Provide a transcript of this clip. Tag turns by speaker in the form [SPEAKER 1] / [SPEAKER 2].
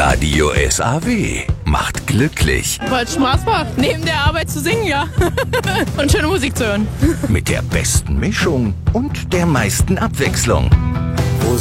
[SPEAKER 1] Radio SAW macht glücklich.
[SPEAKER 2] Weil es Spaß macht, neben der Arbeit zu singen, ja. Und schöne Musik zu hören.
[SPEAKER 1] Mit der besten Mischung und der meisten Abwechslung.